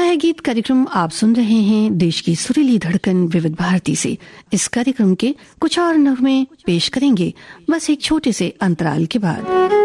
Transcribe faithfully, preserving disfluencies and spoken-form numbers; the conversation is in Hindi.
है गीत कार्यक्रम आप सुन रहे हैं देश की सुरीली धड़कन विविध भारती से। इस कार्यक्रम के कुछ और नगमे पेश करेंगे बस एक छोटे से अंतराल के बाद।